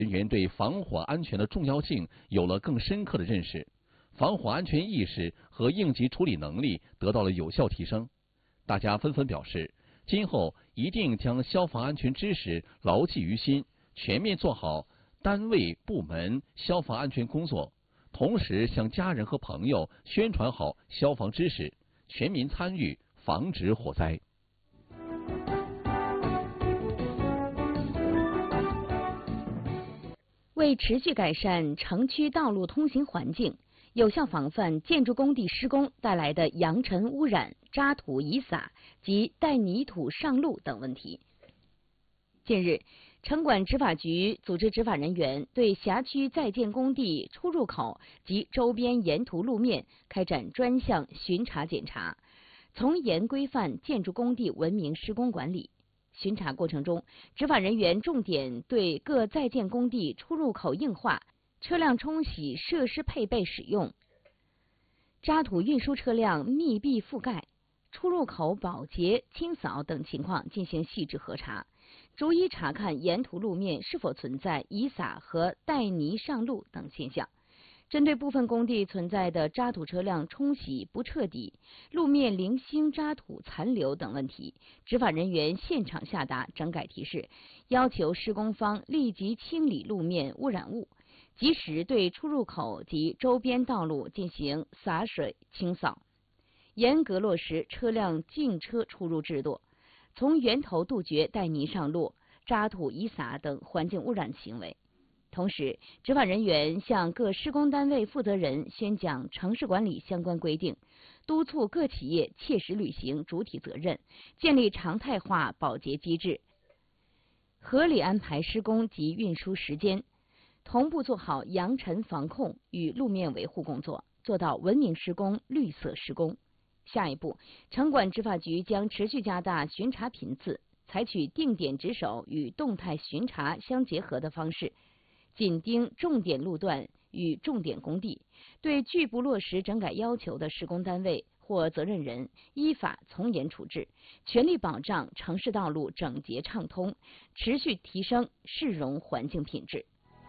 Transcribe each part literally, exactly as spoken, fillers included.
人员对防火安全的重要性有了更深刻的认识，防火安全意识和应急处理能力得到了有效提升。大家纷纷表示，今后一定将消防安全知识牢记于心，全面做好单位部门消防安全工作，同时向家人和朋友宣传好消防知识，全民参与，防止火灾。 为持续改善城区道路通行环境，有效防范建筑工地施工带来的扬尘污染、渣土遗撒及带泥土上路等问题。近日，城管执法局组织执法人员对辖区在建工地出入口及周边沿途路面开展专项巡查检查，从严规范建筑工地文明施工管理。巡查过程中，执法人员重点对各在建工地出入口硬化、车辆冲洗设施配备使用、渣土运输车辆密闭覆盖、出入口保洁清扫等情况进行细致核查，逐一查看沿途路面是否存在遗撒和带泥上路等现象。针对部分工地存在的渣土车辆冲洗不彻底、路面零星渣土残留等问题，执法人员现场下达整改提示，要求施工方立即清理路面污染物，及时对出入口及周边道路进行洒水清扫，严格落实车辆进车出入制度，从源头杜绝带泥上路、渣土遗撒等环境污染行为。同时，执法人员向各施工单位负责人宣讲城市管理相关规定，督促各企业切实履行主体责任，建立常态化保洁机制，合理安排施工及运输时间，同步做好扬尘防控与路面维护工作，做到文明施工、绿色施工。下一步，城管执法局将持续加大巡查频次，采取定点值守与动态巡查相结合的方式，紧盯重点路段与重点工地，对拒不落实整改要求的施工单位或责任人依法从严处置，全力保障城市道路整洁畅通，持续提升市容环境品质。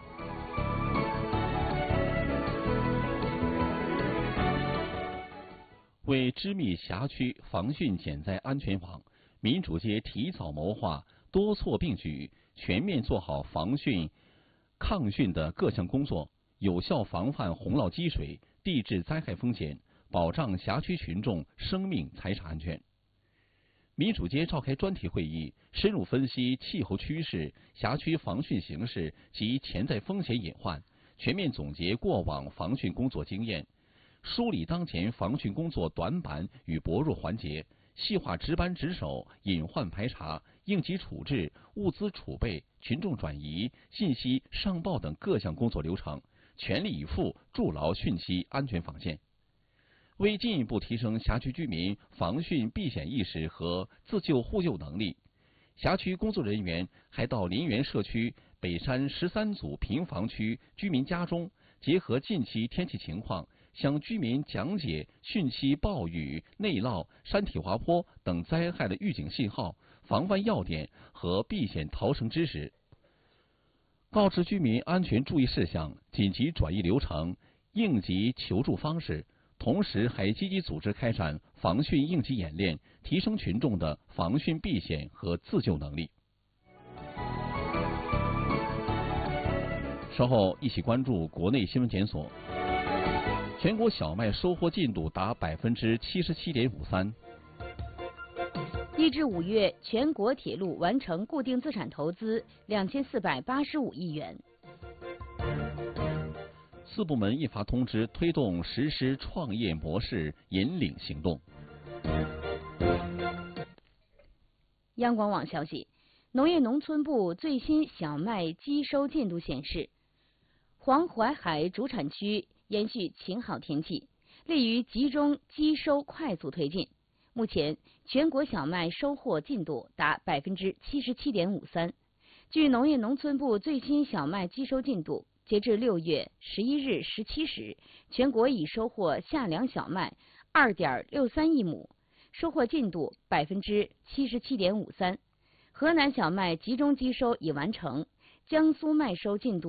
为织密辖区防汛减灾安全网，民主街提早谋划，多措并举，全面做好防汛抗汛的各项工作，有效防范洪涝积水、地质灾害风险，保障辖区群众生命财产安全。民主街召开专题会议，深入分析气候趋势、辖区防汛形势及潜在风险隐患，全面总结过往防汛工作经验，梳理当前防汛工作短板与薄弱环节，细化值班值守、隐患排查、应急处置、物资储备、群众转移、信息上报等各项工作流程，全力以赴筑牢汛期安全防线。为进一步提升辖区居民防汛避险意识和自救互救能力，辖区工作人员还到林园社区北山十三组平房区居民家中，结合近期天气情况，向居民讲解汛期暴雨、内涝、山体滑坡等灾害的预警信号、防范要点和避险逃生知识，告知居民安全注意事项、紧急转移流程、应急求助方式，同时还积极组织开展防汛应急演练，提升群众的防汛避险和自救能力。稍后一起关注国内新闻检索。全国小麦收获进度达百分之七十七点五三。 一至五月，全国铁路完成固定资产投资两千四百八十五亿元。 四部门印发通知，推动实施创业模式引领行动。 央广网消息，农业农村部最新小麦机收进度显示，黄淮海主产区延续晴好天气，利于集中机收快速推进。目前，全国小麦收获进度达百分之七十七点五三。据农业农村部最新小麦机收进度，截至六月十一日十七时，全国已收获夏粮小麦二点六三亿亩，收获进度百分之七十七点五三。河南小麦集中机收已完成，江苏麦收进度